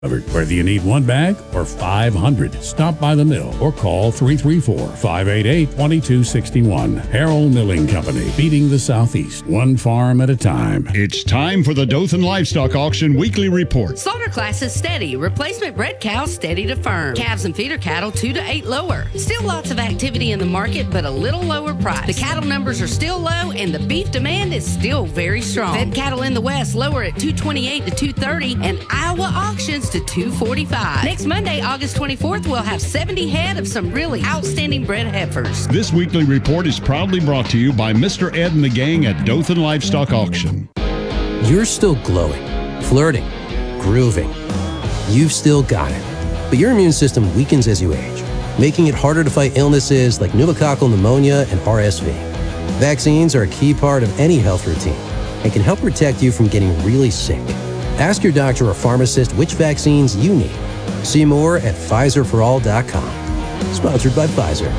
Whether you need one bag or 500, stop by the mill or call 334-588-2261. Harold Milling Company, feeding the Southeast, one farm at a time. It's time for the Dothan Livestock Auction Weekly Report. Slaughter class is steady. Replacement bred cows steady to firm. Calves and feeder cattle 2 to 8 lower. Still lots of activity in the market, but a little lower price. The cattle numbers are still low, and the beef demand is still very strong. Fed cattle in the West lower at 228 to 230, and Iowa auctions to 245. Next Monday, August 24th, we'll have 70 head of some really outstanding bred heifers. This weekly report is proudly brought to you by Mr. Ed and the gang at Dothan Livestock Auction. You're still glowing, flirting, grooving. You've still got it. But your immune system weakens as you age, making it harder to fight illnesses like pneumococcal pneumonia and RSV. Vaccines are a key part of any health routine and can help protect you from getting really sick. Ask your doctor or pharmacist which vaccines you need. See more at PfizerForAll.com. Sponsored by Pfizer.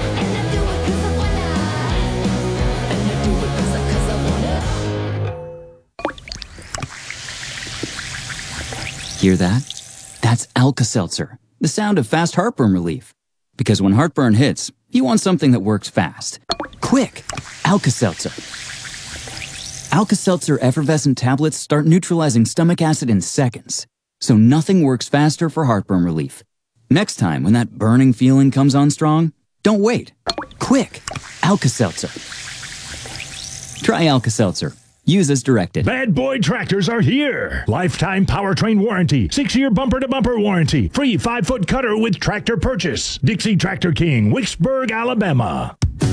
Hear that? That's Alka-Seltzer, the sound of fast heartburn relief. Because when heartburn hits, you want something that works fast. Quick! Alka-Seltzer. Alka-Seltzer effervescent tablets start neutralizing stomach acid in seconds, so nothing works faster for heartburn relief. Next time when that burning feeling comes on strong, don't wait. Quick! Alka-Seltzer. Try Alka-Seltzer. Use as directed. Bad Boy Tractors are here. Lifetime powertrain warranty, 6-year bumper-to-bumper warranty, free 5-foot cutter with tractor purchase. Dixie Tractor King, Wicksburg, Alabama.